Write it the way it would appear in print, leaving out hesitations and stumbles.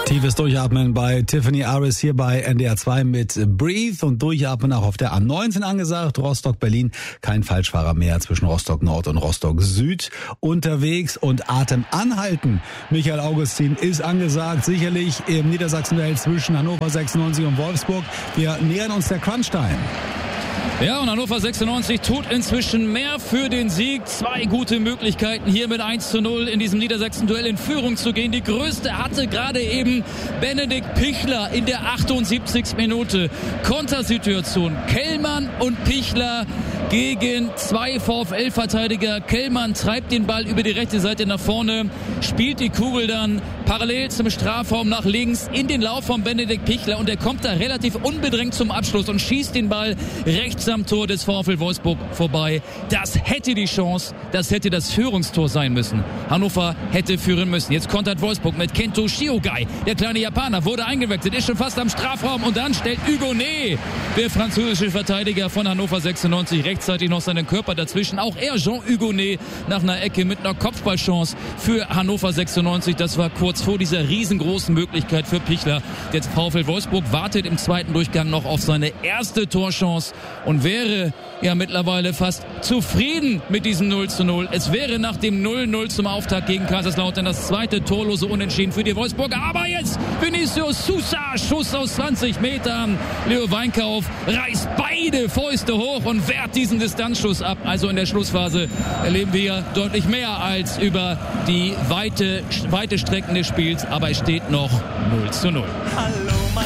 Tiefes Durchatmen bei Tiffany Aris hier bei NDR 2 mit Breathe und Durchatmen auch auf der A19 angesagt. Rostock-Berlin, kein Falschfahrer mehr zwischen Rostock Nord und Rostock Süd unterwegs und Atem anhalten. Michael Augustin ist angesagt, sicherlich im Niedersachsen-Duell zwischen Hannover 96 und Wolfsburg. Wir nähern uns der Crunch-Time. Ja, und Hannover 96 tut inzwischen mehr für den Sieg. 2 gute Möglichkeiten, hier mit 1:0 in diesem Niedersachsen-Duell in Führung zu gehen. Die größte hatte gerade eben Benedikt Pichler in der 78. Minute. Kontersituation. Kellmann und Pichler gegen 2 VfL-Verteidiger. Kellmann treibt den Ball über die rechte Seite nach vorne, spielt die Kugel dann parallel zum Strafraum nach links in den Lauf von Benedikt Pichler und er kommt da relativ unbedrängt zum Abschluss und schießt den Ball rechts am Tor des VfL Wolfsburg vorbei. Das hätte die Chance, das hätte das Führungstor sein müssen. Hannover hätte führen müssen. Jetzt kontert Wolfsburg mit Kento Shiogai. Der kleine Japaner wurde eingewechselt, ist schon fast am Strafraum und dann stellt Hugonet, der französische Verteidiger von Hannover 96, rechtzeitig noch seinen Körper dazwischen. Auch er, Jean Hugonet, nach einer Ecke mit einer Kopfballchance für Hannover 96. Das war kurz vor dieser riesengroßen Möglichkeit für Pichler. Der VfL Wolfsburg wartet im zweiten Durchgang noch auf seine erste Torchance und wäre ja mittlerweile fast zufrieden mit diesem 0:0. Es wäre nach dem 0:0 zum Auftakt gegen Kaiserslautern das zweite torlose Unentschieden für die Wolfsburger. Aber jetzt Vinicius Sousa, Schuss aus 20 Metern. Leo Weinkauf reißt beide Fäuste hoch und wehrt diesen Distanzschuss ab. Also in der Schlussphase erleben wir deutlich mehr als über die weite Strecken des Spiels. Aber es steht noch 0:0. Hallo.